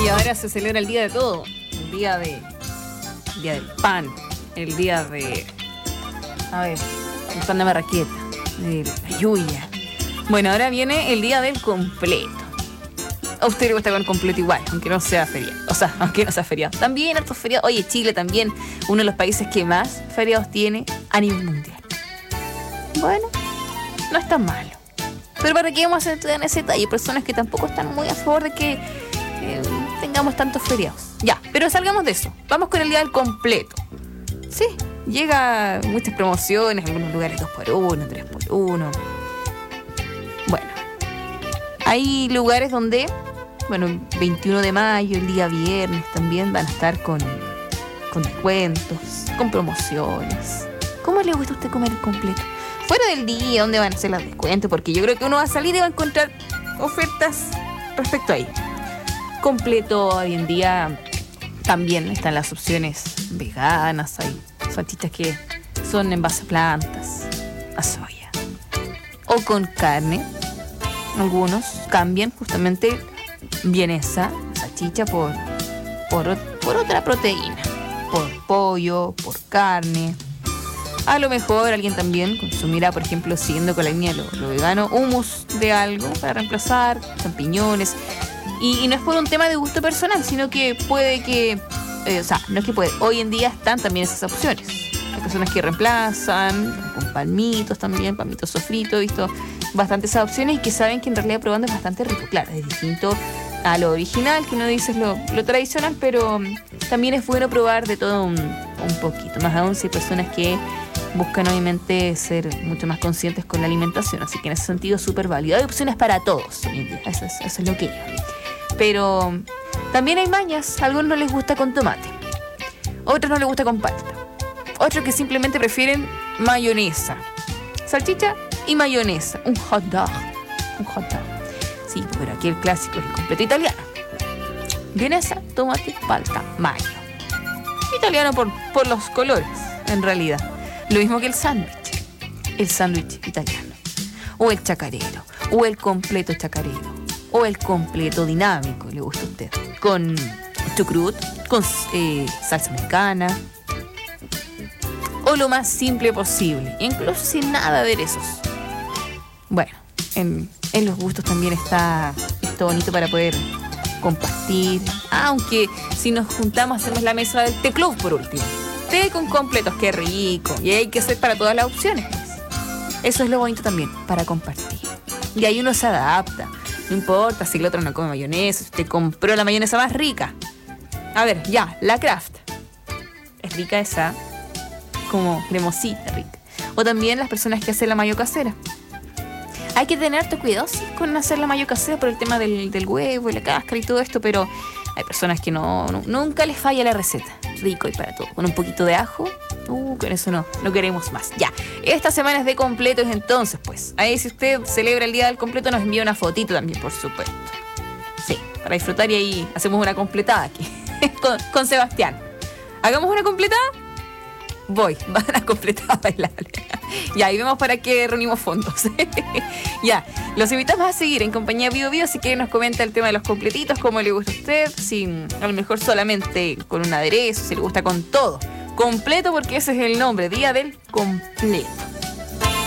Y ahora se celebra el día de todo. El día del pan. El día de... el pan de marraqueta. De la yuya. Bueno, ahora viene el día del completo. A usted le gusta con completo igual, aunque no sea feriado. O sea, aunque no sea feriado. También hartos feriados. Oye, Chile también, uno de los países que más feriados tiene a nivel mundial. Bueno, no es tan malo. Pero para qué vamos a entrar en ese detalle. Hay personas que tampoco están muy a favor de que tengamos tantos feriados. Ya, pero salgamos de eso. Vamos con el día del completo. Sí, llega muchas promociones, en algunos lugares 2x1, 3x1. Bueno, hay lugares donde, el 21 de mayo, el día viernes también van a estar con descuentos, con promociones. ¿Cómo le gusta a usted comer el completo? Fuera del día, ¿dónde van a hacer los descuentos? Porque yo creo que uno va a salir y va a encontrar ofertas respecto a ello. Completo, hoy en día también están las opciones veganas. Hay salchichas que son en base a plantas, a soya. O con carne. Algunos cambian justamente vienesa, salchicha por otra proteína. Por pollo, por carne. A lo mejor alguien también consumirá, por ejemplo, siguiendo con la línea de lo vegano, hummus de algo para reemplazar, champiñones. Y no es por un tema de gusto personal, sino que puede que... no es que puede. Hoy en día están también esas opciones. Hay personas que reemplazan, con palmitos también, palmitos sofritos, visto bastantes esas opciones y que saben que en realidad probando es bastante rico. Claro, es distinto a lo original, que uno dice es lo tradicional, pero también es bueno probar de todo un poquito. Más aún si hay personas que buscan obviamente ser mucho más conscientes con la alimentación, así que en ese sentido es súper válido. Hay opciones para todos hoy en día, eso es lo que yo. Pero también hay mañas, a algunos no les gusta con tomate, otros no les gusta con palta, otros que simplemente prefieren mayonesa, salchicha y mayonesa, un hot dog. Sí, pero aquí el clásico es el completo italiano, vienesa, tomate, palta, mayo. Italiano por los colores, en realidad. Lo mismo que el sándwich italiano, o el chacarero, o el completo chacarero, o el completo dinámico, le gusta a usted, con chucrut, con salsa mexicana, o lo más simple posible, incluso sin nada de aderezos. Bueno, en los gustos también está esto bonito para poder compartir, aunque si nos juntamos hacemos la mesa del té club por último. Té con completos, qué rico. Y hay que ser para todas las opciones, pues. Eso es lo bonito también, para compartir. Y ahí uno se adapta. No importa si el otro no come mayonesa, si usted compró la mayonesa más rica. A ver, ya, la Kraft. Es rica esa, como cremosita, rica. O también las personas que hacen la mayo casera. Hay que tener harto cuidado con hacer la mayo casera por el tema del huevo y la cáscara y todo esto, pero hay personas que nunca les falla la receta. Rico y para todo. Con un poquito de ajo, con eso no queremos más. Ya, esta semana es de completos entonces, pues. Ahí si usted celebra el día del completo nos envía una fotito también, por supuesto. Sí, para disfrutar y ahí hacemos una completada aquí. con Sebastián. ¿Hagamos una completada? Van a completar bailable. Ya, y vemos para qué reunimos fondos. Ya, los invitamos a seguir en compañía Bio Bio. Si quiere nos comenta el tema de los completitos, cómo le gusta a usted, si a lo mejor solamente con un aderezo, si le gusta con todo. Completo, porque ese es el nombre, día del completo.